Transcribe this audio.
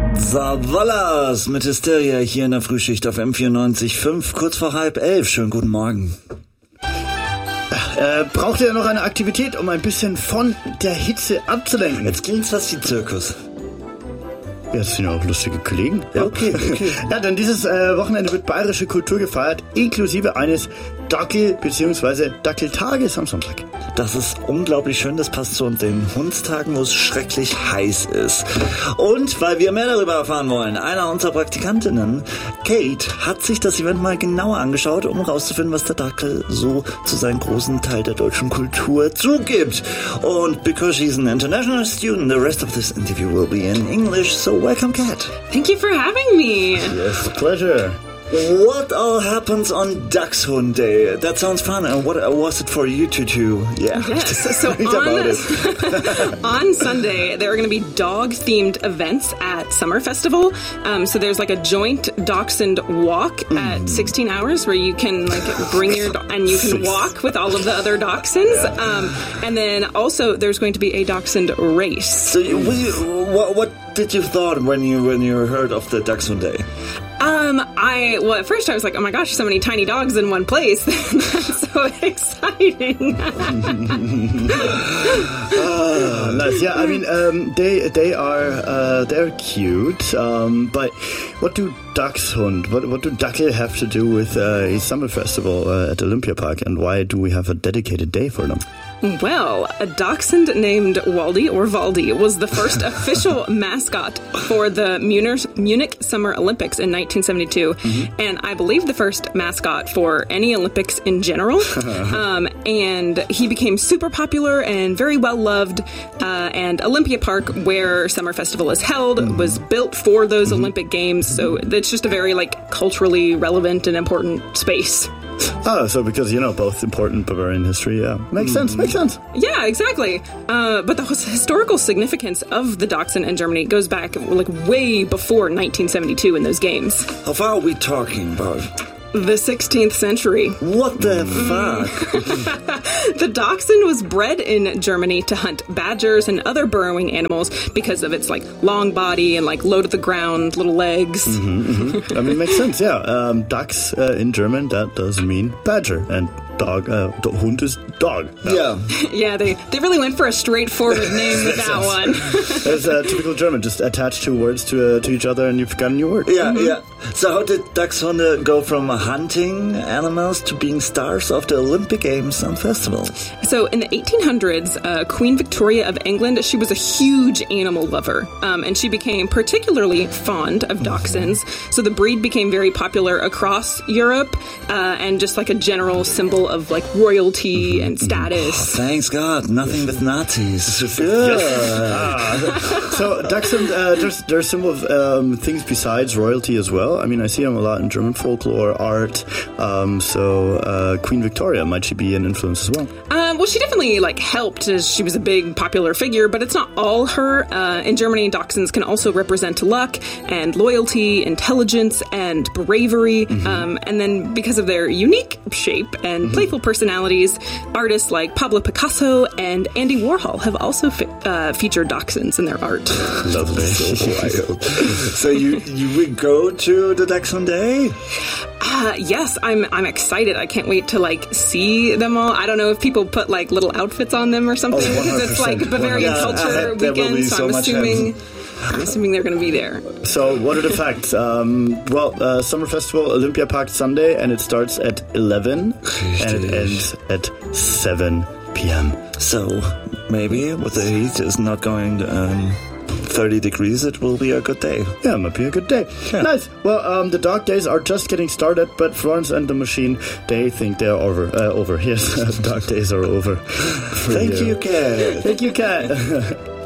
Savalas mit Hysteria hier in der Frühschicht auf M94.5, kurz vor 10:30. Schönen guten Morgen. Braucht ihr noch eine Aktivität, um ein bisschen von der Hitze abzulenken? Jetzt klingt's fast wie Zirkus. Ja, das sind ja auch lustige Kollegen. Ja, okay. Ja, denn dieses Wochenende wird bayerische Kultur gefeiert, inklusive eines Dackel- bzw. Dackeltages am Sonntag. Das ist unglaublich schön, das passt zu den Hundstagen, wo es schrecklich heiß ist. Und weil wir mehr darüber erfahren wollen, einer unserer Praktikantinnen, Kate, hat sich das Event mal genauer angeschaut, um herauszufinden, was der Dackel so zu seinem großen Teil der deutschen Kultur zugibt. Und because she's an international student, the rest of this interview will be in English, so welcome, Kat. Thank you for having me. Yes, pleasure. What all happens on Dachshund Day? That sounds fun. And what was it for you to do? Yeah. Yes. So on Sunday, there are going to be dog-themed events at Summer Festival. So there's like a joint dachshund walk at 16 hours where you can like bring your dog and you can walk with all of the other dachshunds. And then also there's going to be a dachshund race. So what did you thought when you heard of the Dachshund Day? At first I was like, oh my gosh, so many tiny dogs in one place. That's so exciting. Nice. Yeah, I mean, they're cute. But what do what do Dackel have to do with a summer festival at Olympiapark, and why do we have a dedicated day for them? Well, a dachshund named Waldy, or Valdi, was the first official mascot for the Munich Summer Olympics in 1972, and I believe the first mascot for any Olympics in general. And he became super popular and very well loved, and Olympia Park, where Summer Festival is held, was built for those Olympic Games, so it's just a very, culturally relevant and important space. Oh, so because, both important Bavarian history, yeah. Makes sense. Yeah, exactly. But the historical significance of the Dachshund in Germany goes back, way before 1972 in those games. How far are we talking about? The 16th century. What the fuck? The dachshund was bred in Germany to hunt badgers and other burrowing animals because of its long body and low to the ground little legs. I mean, makes sense. Yeah, Dachs in German, that does mean badger, and dog. Hund is dog. Yeah. Yeah, they really went for a straightforward name with that one. That's typical German. Just attach two words to each other and you've got a new word. Yeah, yeah. So how did Dachshunde go from hunting animals to being stars of the Olympic Games and Festival? So in the 1800s, Queen Victoria of England, she was a huge animal lover. And she became particularly fond of dachshunds. So the breed became very popular across Europe and just a general symbol of royalty and status. Oh, thanks God, nothing with Nazis. Yes. So Dachshund, there's some of things besides royalty as well. I mean, I see them a lot in German folklore, art. So Queen Victoria, might she be an influence as well? Well, she definitely helped as she was a big popular figure, but it's not all her. In Germany, dachshunds can also represent luck and loyalty, intelligence, and bravery. And then because of their unique shape and playful personalities, artists like Pablo Picasso and Andy Warhol have also featured dachshunds in their art. Lovely. So wild. So you would go to the Dachshund Day? Yes, I'm excited. I can't wait to see them all. I don't know if people put little outfits on them or something because it's Bavarian culture weekend. So I'm assuming they're going to be there. So what are the facts? Summer Festival, Olympia Park Sunday, and it starts at 11 and it ends at 7 p.m. So maybe with the heat is not going 30 degrees, it will be a good day. Yeah, it might be a good day. Yeah. Nice. Well, the dog days are just getting started, but Florence and the Machine, they think they're over. Yes, dog days are over. Thank you, Kat. Thank you, Kat.